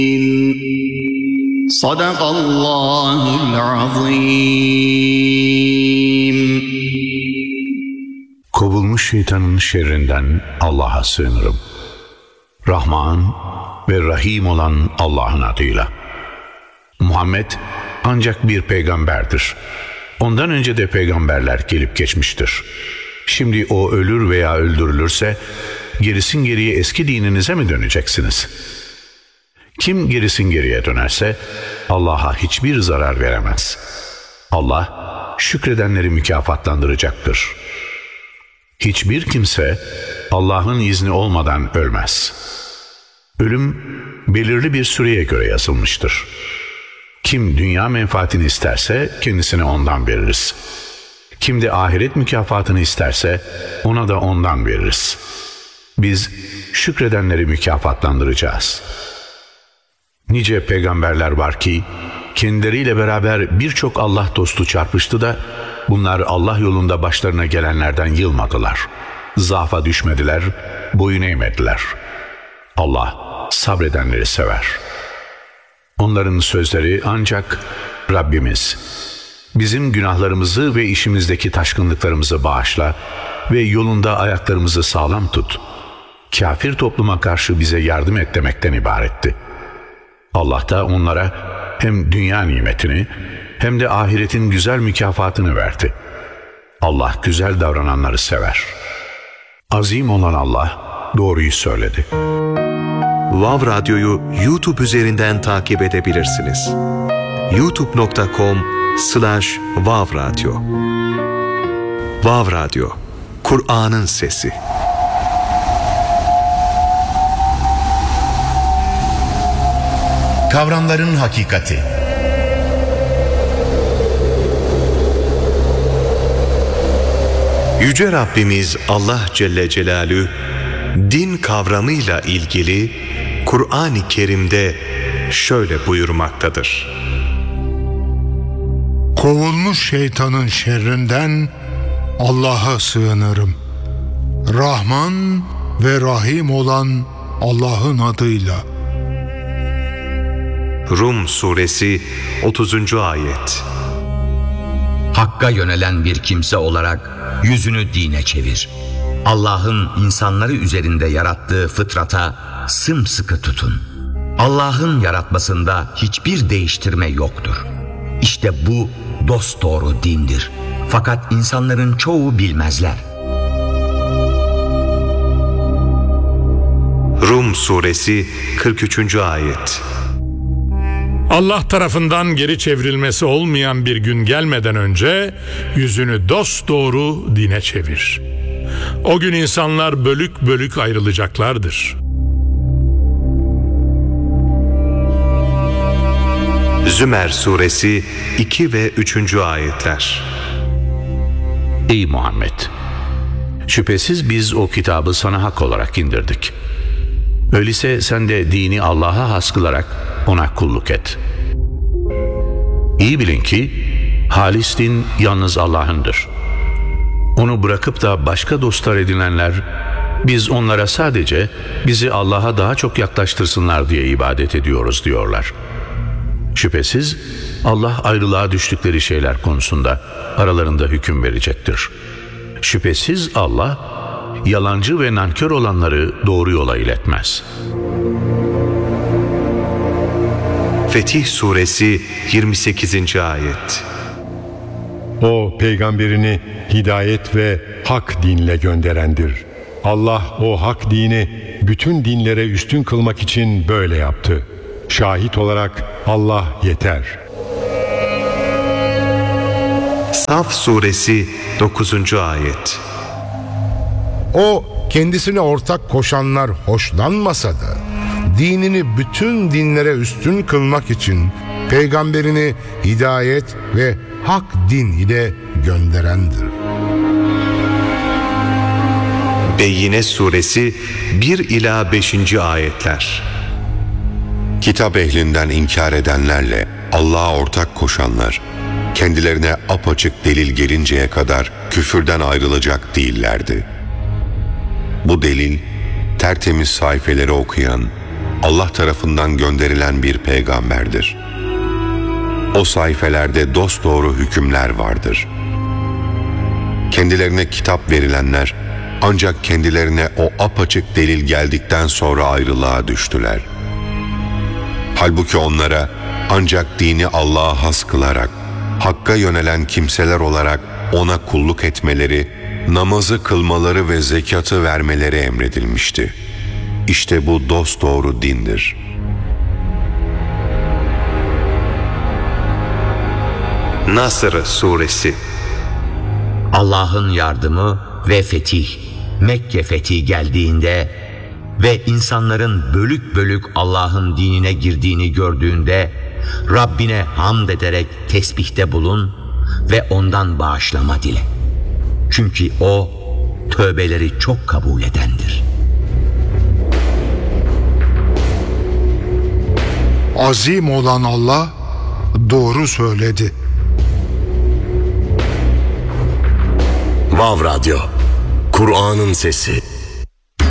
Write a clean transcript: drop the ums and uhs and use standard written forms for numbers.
Sadakallahul azim. Kovulmuş şeytanın şerrinden Allah'a sığınırım. Rahman ve Rahim olan Allah'ın adıyla. Muhammed ancak bir peygamberdir. Ondan önce de peygamberler gelip geçmiştir. Şimdi o ölür veya öldürülürse gerisin geriye eski dininize mi döneceksiniz? Kim gerisin geriye dönerse Allah'a hiçbir zarar veremez. Allah şükredenleri mükafatlandıracaktır. Hiçbir kimse Allah'ın izni olmadan ölmez. Ölüm belirli bir süreye göre yazılmıştır. Kim dünya menfaatini isterse kendisine ondan veririz. Kim de ahiret mükafatını isterse ona da ondan veririz. Biz şükredenleri mükafatlandıracağız. Nice peygamberler var ki kendileriyle beraber birçok Allah dostu çarpıştı da bunlar Allah yolunda başlarına gelenlerden yılmadılar. Zaafa düşmediler, boyun eğmediler. Allah sabredenleri sever. Onların sözleri ancak Rabbimiz, bizim günahlarımızı ve işimizdeki taşkınlıklarımızı bağışla ve yolunda ayaklarımızı sağlam tut. Kafir topluma karşı bize yardım et demekten ibaretti. Allah da onlara hem dünya nimetini hem de ahiretin güzel mükafatını verdi. Allah güzel davrananları sever. Azim olan Allah doğruyu söyledi. Vav Radyo'yu YouTube üzerinden takip edebilirsiniz. youtube.com/Vav Radyo. Vav Radyo, Kur'an'ın sesi. Kavramların hakikati. Yüce Rabbimiz Allah Celle Celaluhu, din kavramıyla ilgili Kur'an-ı Kerim'de şöyle buyurmaktadır. Kovulmuş şeytanın şerrinden Allah'a sığınırım. Rahman ve Rahim olan Allah'ın adıyla. Rum Suresi 30. Ayet. Hakka yönelen bir kimse olarak yüzünü dine çevir. Allah'ın insanları üzerinde yarattığı fıtrata sımsıkı tutun. Allah'ın yaratmasında hiçbir değiştirme yoktur. İşte bu dosdoğru dindir. Fakat insanların çoğu bilmezler. Rum Suresi 43. Ayet. Allah tarafından geri çevrilmesi olmayan bir gün gelmeden önce yüzünü dosdoğru dine çevir. O gün insanlar bölük bölük ayrılacaklardır. Zümer Suresi 2 ve 3. Ayetler. Ey Muhammed! Şüphesiz biz o kitabı sana hak olarak indirdik. Öyleyse sen de dini Allah'a has kılarak ona kulluk et. İyi bilin ki halis din yalnız Allah'ındır. Onu bırakıp da başka dostlar edinenler, biz onlara sadece bizi Allah'a daha çok yaklaştırsınlar diye ibadet ediyoruz diyorlar. Şüphesiz Allah ayrılığa düştükleri şeyler konusunda aralarında hüküm verecektir. Şüphesiz Allah yalancı ve nankör olanları doğru yola iletmez. Fetih Suresi 28. Ayet. O peygamberini hidayet ve hak dinle gönderendir. Allah o hak dini bütün dinlere üstün kılmak için böyle yaptı. Şahit olarak Allah yeter. Saf Suresi 9. Ayet. O kendisine ortak koşanlar hoşlanmasa da dinini bütün dinlere üstün kılmak için peygamberini hidayet ve hak din ile gönderendir. Beyyine Suresi 1 ila 5. Ayetler. Kitap ehlinden inkar edenlerle Allah'a ortak koşanlar kendilerine apaçık delil gelinceye kadar küfürden ayrılacak değillerdi. Bu delil tertemiz sayfeleri okuyan, Allah tarafından gönderilen bir peygamberdir. O sayfelerde dosdoğru hükümler vardır. Kendilerine kitap verilenler ancak kendilerine o apaçık delil geldikten sonra ayrılığa düştüler. Halbuki onlara ancak dini Allah'a has kılarak, Hakk'a yönelen kimseler olarak ona kulluk etmeleri, namazı kılmaları ve zekatı vermeleri emredilmişti. İşte bu dosdoğru dindir. Nasr suresi. Allah'ın yardımı ve fetih, Mekke fethi geldiğinde ve insanların bölük bölük Allah'ın dinine girdiğini gördüğünde Rabbine hamd ederek tesbihte bulun ve ondan bağışlama dile. Çünkü o tövbeleri çok kabul edendir. Azim olan Allah doğru söyledi. Vav Radyo, Kur'an'ın sesi.